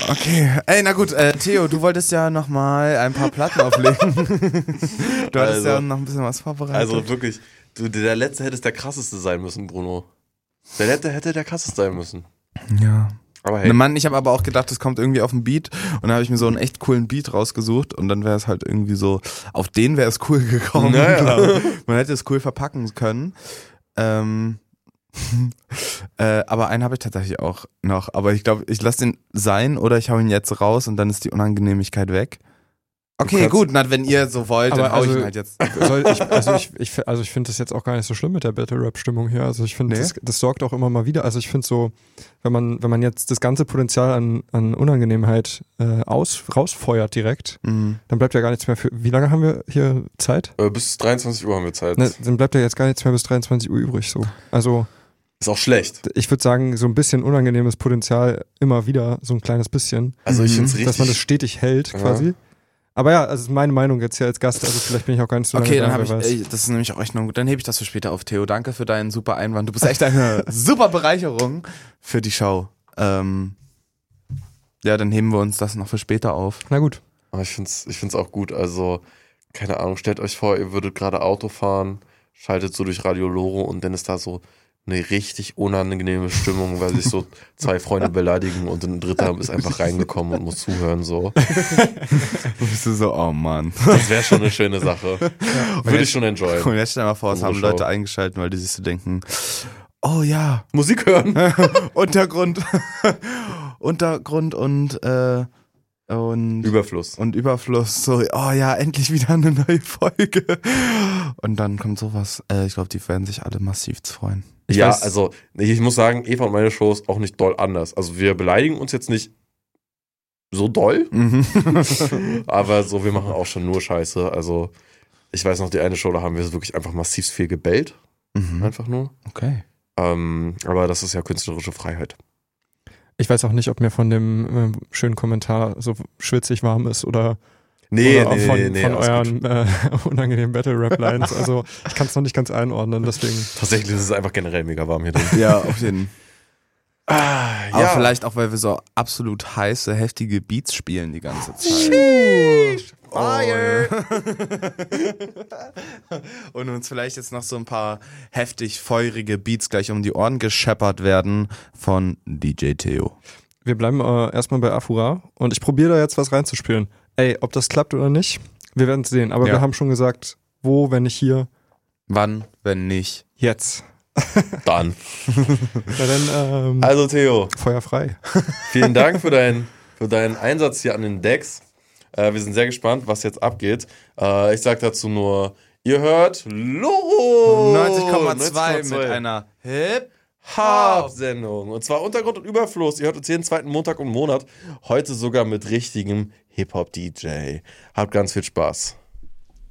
Okay. Ey, na gut, Theo, du wolltest ja nochmal ein paar Platten auflegen. Du hattest ja noch ein bisschen was vorbereitet. Also wirklich, der Letzte hätte der krasseste sein müssen, Bruno. Der Letzte hätte der krasseste sein müssen. Ja. Aber hey. Mann, ich habe aber auch gedacht, es kommt irgendwie auf den Beat und dann habe ich mir so einen echt coolen Beat rausgesucht und dann wäre es halt irgendwie so, auf den wäre es cool gekommen. Naja. Man hätte es cool verpacken können. Aber einen habe ich tatsächlich auch noch. Aber ich glaube, ich lasse den sein oder ich hau ihn jetzt raus und dann ist die Unangenehmigkeit weg. Okay, gut, na, wenn ihr so wollt, dann hau ich ihn halt jetzt. Ich finde das jetzt auch gar nicht so schlimm mit der Battle-Rap-Stimmung hier. Also ich finde, das sorgt auch immer mal wieder. Also ich finde so, wenn man jetzt das ganze Potenzial an Unangenehmheit rausfeuert direkt, dann bleibt ja gar nichts mehr für. Wie lange haben wir hier Zeit? Bis 23 Uhr haben wir Zeit. Ne, dann bleibt ja jetzt gar nichts mehr bis 23 Uhr übrig. So. Also ist auch schlecht. Ich würde sagen, so ein bisschen unangenehmes Potenzial immer wieder, so ein kleines bisschen. Also ich finde es richtig. Dass man das stetig hält quasi. Aber ja, also meine Meinung jetzt hier als Gast, also vielleicht bin ich auch gar nicht so lange okay, dann habe ich, das ist nämlich auch echt noch gut, dann hebe ich das für später auf, Theo. Danke für deinen super Einwand. Du bist echt eine super Bereicherung für die Show. Ja, dann heben wir uns das noch für später auf. Na gut. Aber ich find's auch gut, also, keine Ahnung, stellt euch vor, ihr würdet gerade Auto fahren, schaltet so durch Radio Loro und dann ist da so eine richtig unangenehme Stimmung, weil sich so zwei Freunde beleidigen und ein Dritter ist einfach reingekommen und muss zuhören, so. Du bist so, oh Mann. Das wäre schon eine schöne Sache. Ja. Würde ich schon enjoyen. Und jetzt stell dir mal vor, es haben Leute eingeschaltet, weil die sich so denken, oh ja. Musik hören. Untergrund und Überfluss. Und Überfluss. So, oh ja, endlich wieder eine neue Folge. Und dann kommt sowas. Ich glaube, die werden sich alle massiv freuen. Also ich muss sagen, Eva und meine Show ist auch nicht doll anders. Also wir beleidigen uns jetzt nicht so doll, aber so, wir machen auch schon nur Scheiße. Also ich weiß noch, die eine Show, da haben wir wirklich einfach massiv viel gebellt. Einfach nur. Okay. Aber das ist ja künstlerische Freiheit. Ich weiß auch nicht, ob mir von dem schönen Kommentar so schwitzig warm ist oder von euren unangenehmen Battle-Rap-Lines. Also ich kann es noch nicht ganz einordnen, deswegen. Tatsächlich ist es einfach generell mega warm hier drin. Ja, auf jeden Fall. Aber vielleicht auch, weil wir so absolut heiße, heftige Beats spielen die ganze Zeit. Fire! Und uns vielleicht jetzt noch so ein paar heftig feurige Beats gleich um die Ohren gescheppert werden von DJ Theo. Wir bleiben erstmal bei Afura und ich probiere da jetzt was reinzuspielen. Ey, ob das klappt oder nicht, wir werden es sehen. Aber wir haben schon gesagt, wo, wenn nicht hier. Wann, wenn nicht? Jetzt. Dann. Na dann, also Theo. Feuer frei. Vielen Dank für deinen Einsatz hier an den Decks. Wir sind sehr gespannt, was jetzt abgeht. Ich sag dazu nur, ihr hört Loro 90,2 mit einer Hip-Hop-Sendung. Und zwar Untergrund und Überfluss. Ihr hört uns jeden zweiten Montag im Monat. Heute sogar mit richtigem Hip-Hop-DJ. Habt ganz viel Spaß.